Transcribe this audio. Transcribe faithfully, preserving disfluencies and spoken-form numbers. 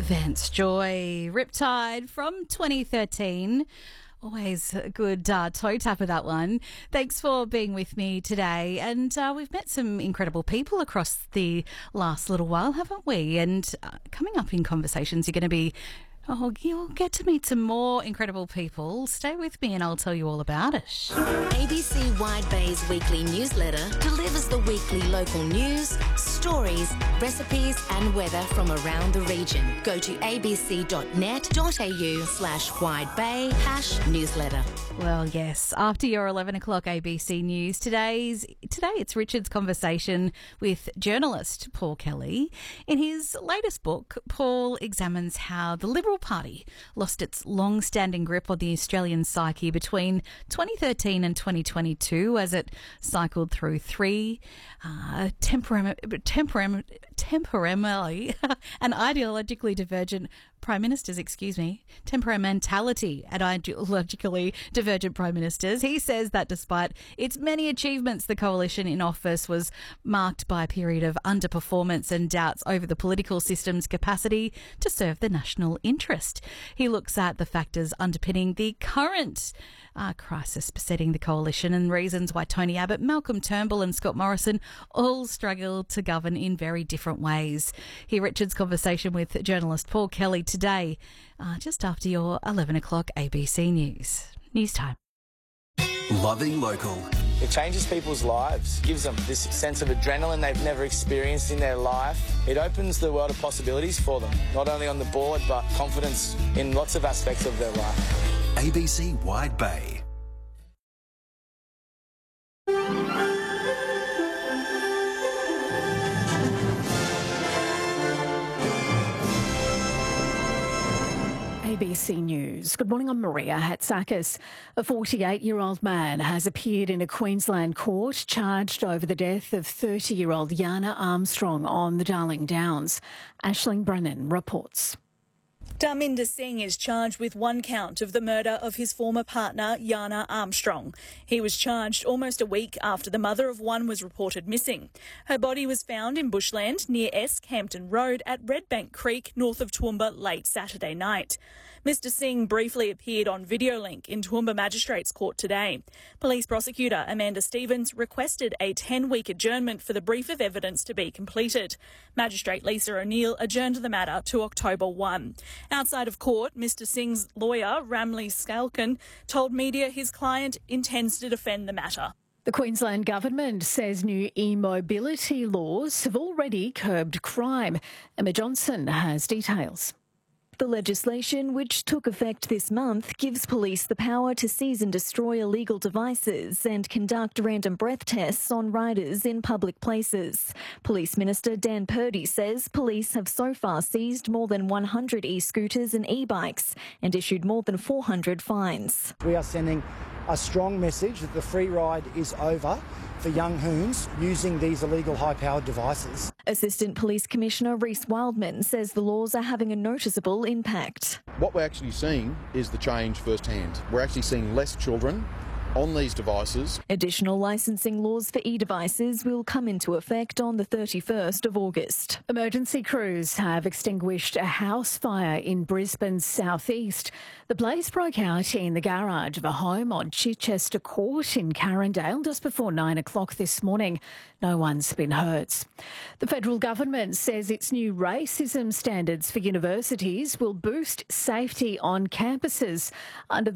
Vance Joy, Riptide from twenty thirteen. Always a good uh, toe tap of that one. Thanks for being with me today. And uh, we've met some incredible people across the last little while, haven't we? And uh, coming up in conversations, you're going to be, oh, you'll get to meet some more incredible people. Stay with me and I'll tell you all about it. A B C Wide Bay's weekly newsletter delivers the weekly local news, stories, recipes and weather from around the region. Go to abc.net.au slash widebay hash newsletter. Well, yes, after your eleven o'clock A B C News, today's today it's Richard's conversation with journalist Paul Kelly. In his latest book, Paul examines how the Liberal Party lost its long-standing grip on the Australian psyche between twenty thirteen and twenty twenty-two as it cycled through three uh, temperam- temperam- temperamentally and ideologically divergent prime ministers, excuse me, temperamentality and ideologically divergent prime ministers. He says that despite its many achievements, the coalition in office was marked by a period of underperformance and doubts over the political system's capacity to serve the national interest. He looks at the factors underpinning the current uh, crisis besetting the coalition and reasons why Tony Abbott, Malcolm Turnbull and Scott Morrison all struggle to govern in very different ways. Hear Richard's conversation with journalist Paul Kelly today, uh, just after your eleven o'clock A B C News. News time. Loving local. It changes people's lives, gives them this sense of adrenaline they've never experienced in their life. It opens the world of possibilities for them, not only on the board, but confidence in lots of aspects of their life. A B C Wide Bay. A B C News. Good morning, I'm Maria Hatzakis. A forty-eight-year-old man has appeared in a Queensland court charged over the death of thirty-year-old Yana Armstrong on the Darling Downs. Aisling Brennan reports. Dharminder Singh is charged with one count of the murder of his former partner, Yana Armstrong. He was charged almost a week after the mother of one was reported missing. Her body was found in bushland near Esk Hampton Road at Redbank Creek, north of Toowoomba, late Saturday night. Mister Singh briefly appeared on Videolink in Toowoomba Magistrates Court today. Police prosecutor Amanda Stevens requested a ten-week adjournment for the brief of evidence to be completed. Magistrate Lisa O'Neill adjourned the matter to October first. Outside of court, Mister Singh's lawyer, Ramli Skalkan, told media his client intends to defend the matter. The Queensland Government says new e-mobility laws have already curbed crime. Emma Johnson has details. The legislation, which took effect this month, gives police the power to seize and destroy illegal devices and conduct random breath tests on riders in public places. Police Minister Dan Purdy says police have so far seized more than one hundred e-scooters and e-bikes and issued more than four hundred fines. We are sending a strong message that the free ride is over for young hoons using these illegal high-powered devices. Assistant Police Commissioner Reece Wildman says the laws are having a noticeable impact. What we're actually seeing is the change firsthand. We're actually seeing less children on these devices. Additional licensing laws for e-devices will come into effect on the thirty-first of August. Emergency crews have extinguished a house fire in Brisbane's southeast. The blaze broke out in the garage of a home on Chichester Court in Carindale just before nine o'clock this morning. No one's been hurt. The federal government says its new racism standards for universities will boost safety on campuses. Under the